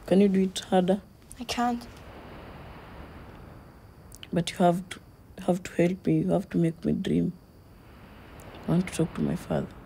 Can you do it harder? I can't. But you have to help me. You have to make me dream. I want to talk to my father.